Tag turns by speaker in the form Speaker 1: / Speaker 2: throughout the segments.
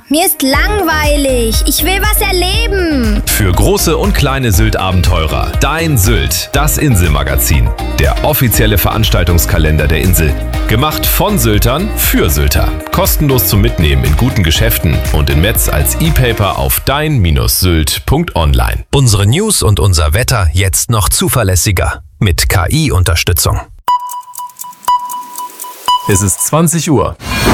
Speaker 1: mir ist langweilig. Ich will was erleben.
Speaker 2: Für große und kleine Sylt-Abenteurer. Dein Sylt, das Inselmagazin. Der offizielle Veranstaltungskalender der Insel. Gemacht von Syltern für Sylter. Kostenlos zum Mitnehmen in guten Geschäften und in Metz als E-Paper auf dein-sylt.online.
Speaker 3: Unsere News und unser Wetter jetzt noch zuverlässiger. Mit KI-Unterstützung.
Speaker 4: Es ist 20 Uhr.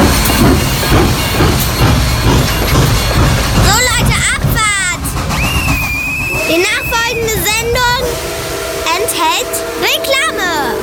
Speaker 1: So Leute, Abfahrt! Die nachfolgende Sendung enthält Reklame.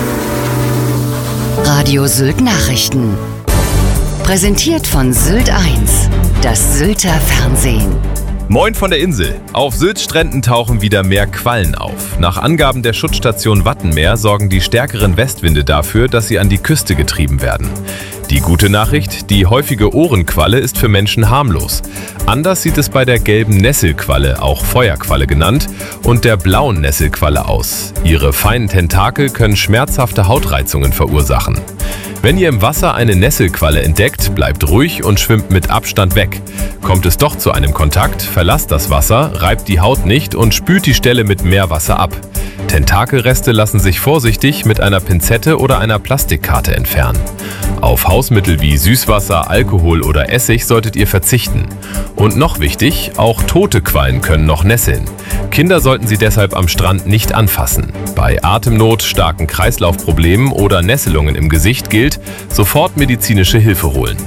Speaker 5: Radio Sylt Nachrichten. Präsentiert von Sylt 1, das Sylter Fernsehen.
Speaker 2: Moin von der Insel. Auf Sylt-Stränden tauchen wieder mehr Quallen auf. Nach Angaben der Schutzstation Wattenmeer sorgen die stärkeren Westwinde dafür, dass sie an die Küste getrieben werden. Die gute Nachricht, die häufige Ohrenqualle ist für Menschen harmlos. Anders sieht es bei der gelben Nesselqualle, auch Feuerqualle genannt, und der blauen Nesselqualle aus. Ihre feinen Tentakel können schmerzhafte Hautreizungen verursachen. Wenn ihr im Wasser eine Nesselqualle entdeckt, bleibt ruhig und schwimmt mit Abstand weg. Kommt es doch zu einem Kontakt, verlasst das Wasser, reibt die Haut nicht und spült die Stelle mit Meerwasser ab. Tentakelreste lassen sich vorsichtig mit einer Pinzette oder einer Plastikkarte entfernen. Auf Hausmittel wie Süßwasser, Alkohol oder Essig solltet ihr verzichten. Und noch wichtig, auch tote Quallen können noch nesseln. Kinder sollten sie deshalb am Strand nicht anfassen. Bei Atemnot, starken Kreislaufproblemen oder Nesselungen im Gesicht gilt, sofort medizinische Hilfe holen.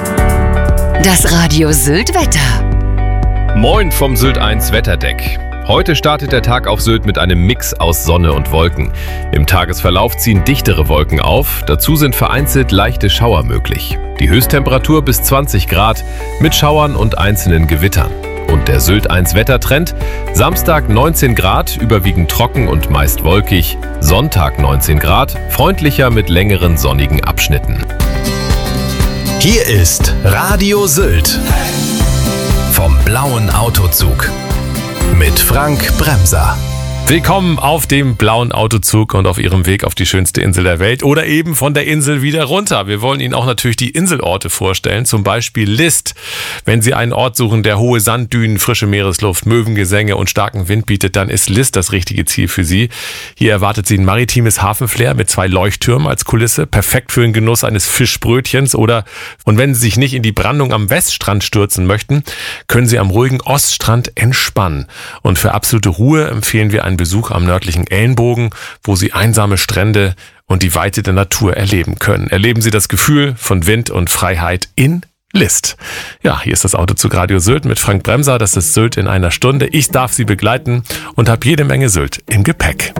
Speaker 5: Das Radio Sylt Wetter.
Speaker 2: Moin vom Sylt 1 Wetterdeck. Heute startet der Tag auf Sylt mit einem Mix aus Sonne und Wolken. Im Tagesverlauf ziehen dichtere Wolken auf, dazu sind vereinzelt leichte Schauer möglich. Die Höchsttemperatur bis 20 Grad mit Schauern und einzelnen Gewittern. Und der Sylt 1 Wettertrend: Samstag 19 Grad, überwiegend trocken und meist wolkig. Sonntag 19 Grad, freundlicher mit längeren sonnigen Abschnitten.
Speaker 3: Hier ist Radio Sylt. Vom blauen Autozug. Mit Frank Bremser.
Speaker 4: Willkommen auf dem blauen Autozug und auf Ihrem Weg auf die schönste Insel der Welt oder eben von der Insel wieder runter. Wir wollen Ihnen auch natürlich die Inselorte vorstellen, zum Beispiel List. Wenn Sie einen Ort suchen, der hohe Sanddünen, frische Meeresluft, Möwengesänge und starken Wind bietet, dann ist List das richtige Ziel für Sie. Hier erwartet Sie ein maritimes Hafenflair mit 2 Leuchttürmen als Kulisse, perfekt für den Genuss eines Fischbrötchens und wenn Sie sich nicht in die Brandung am Weststrand stürzen möchten, können Sie am ruhigen Oststrand entspannen. Und für absolute Ruhe empfehlen wir einen Besuch am nördlichen Ellenbogen, wo Sie einsame Strände und die Weite der Natur erleben können. Erleben Sie das Gefühl von Wind und Freiheit in List. Ja, hier ist das Autozug Radio Sylt mit Frank Bremser. Das ist Sylt in einer Stunde. Ich darf Sie begleiten und habe jede Menge Sylt im Gepäck.